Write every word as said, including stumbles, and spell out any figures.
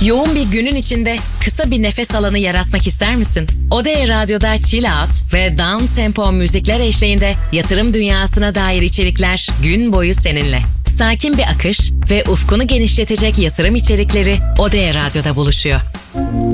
Yoğun bir günün içinde kısa bir nefes alanı yaratmak ister misin? Ode Radyo'da chill out ve down tempo müzikler eşliğinde yatırım dünyasına dair içerikler gün boyu seninle. Sakin bir akış ve ufkunu genişletecek yatırım içerikleri Ode Radyo'da buluşuyor.